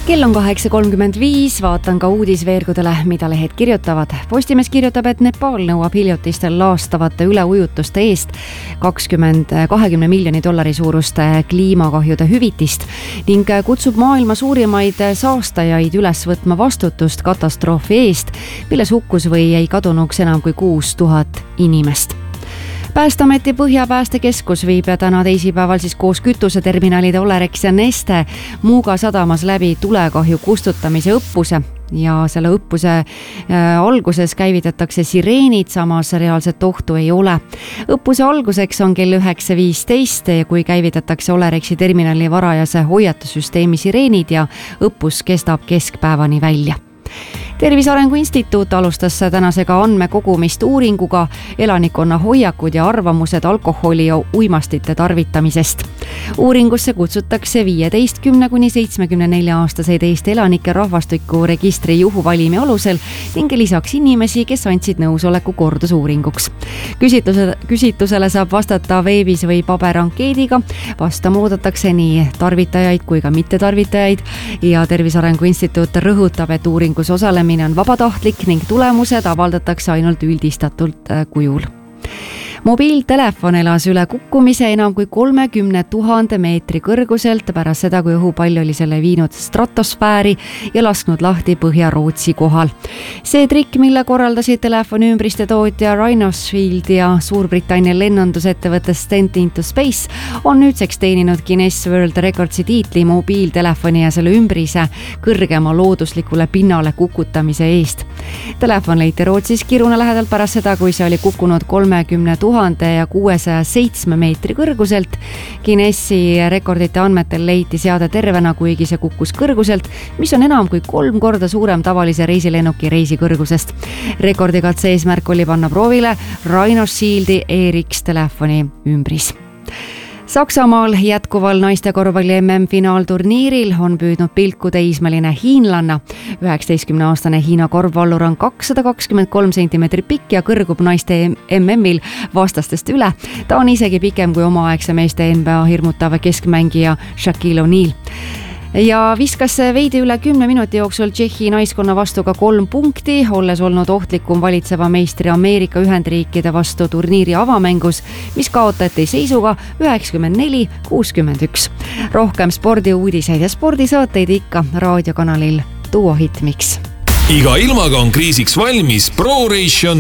Kell on 8.35, vaatan ka uudisveergudele, mida lehed kirjutavad. Postimees kirjutab, et Nepal nõuab hiljutistel laastavate üleujutuste eest $20 miljoni suuruste kliimakahjude hüvitist ning kutsub maailma suurimaid saastajaid üles võtma vastutust katastroofi eest, milles hukkus või jäi kadunuks enam kui 6000 inimest. Päästeameti Põhjapäästekeskus viib täna teisipäeval koos kütuseterminalide Olerex ja Neste Muuga sadamas läbi tulekahju kustutamise õppuse ja selle õppuse alguses käivitatakse sireenid, samas reaalset ohtu ei ole. Õppuse alguseks on kell 9.15, kui käivitatakse Olerexi terminali varajase hoiatussüsteemi sireenid ja õppus kestab keskpäevani välja. Tervise Arengu Instituut alustas tänasega andmekogumist uuringuga elanikkonna hoiakud ja arvamused alkoholi ja uimastite tarvitamisest. Uuringusse kutsutakse 15–74-aastaseid Eesti elanike rahvastiku registri juhuvalimi alusel ning lisaks inimesi, kes andsid nõusoleku kordusuuringuks. Küsitlusele saab vastata veebis või paberankeediga. Vastama oodatakse nii tarvitajaid kui ka mittetarvitajaid ja Tervise Arengu Instituut rõhutab, et uuringus osalemine on vabatahtlik ning tulemused avaldatakse ainult üldistatult kujul. Mobiiltelefon elas üle kukkumise enam kui 30 000 meetri kõrguselt pärast seda, kui õhupall oli selle viinud stratosfääri ja lasknud lahti Põhja-Rootsi kohal. See trikk, mille korraldasid telefoni ümbriste tootja Rhinoshield ja Suurbritannia lennundusettevõtte Stent into Space, on nüüdseks teeninud Guinness World Recordsi tiitli mobiiltelefoni ja selle ümbrise kõrgema looduslikule pinnale kukutamise eest. Telefon leiti Rootsis Kiruna lähedalt pärast seda, kui see oli kukkunud 30 607 meetri kõrguselt. Guinnessi rekordite andmetel leiti seade tervena, kuigi see kukkus kõrguselt, mis on enam kui 3 korda suurem tavalise reisilennuki reisikõrgusest. Rekordikatse eesmärk oli panna proovile Rhinoshieldi ERX telefoni ümbris. Saksamaal jätkuval naistekorvpalli MM-finaalturniiril on püüdnud pilku teismeline hiinlanna. 19-aastane Hiina korvpallur on 223 cm pikk ja kõrgub naiste MM-il vastastest üle. Ta on isegi pikem kui omaaegse meeste NBA hirmutav keskmängija Shaquille O'Neal. Ja viskas veidi üle 10 minuti jooksul Tšehhi naiskonna vastu ka 3 punkti, olles olnud ohtlikum valitseva meistri Ameerika Ühendriikide vastu turniiri avamängus, mis kaotati seisuga 94-61. Rohkem spordiuudiseid ja spordisaateid ikka raadiokanalil Duo Hit Mix. Iga ilmaga on kriisiks valmis ProRation